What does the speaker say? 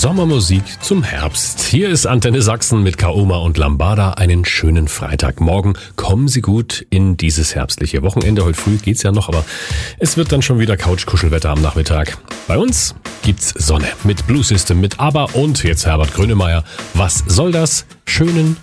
Sommermusik zum Herbst. Hier ist Antenne Sachsen mit Kaoma und Lambada. Einen schönen Freitagmorgen. Kommen Sie gut in dieses herbstliche Wochenende. Heute früh geht's ja noch, aber es wird dann schon wieder Couch-Kuschelwetter am Nachmittag. Bei uns gibt's Sonne mit Blue System, mit ABBA und jetzt Herbert Grönemeyer. Was soll das? Schönen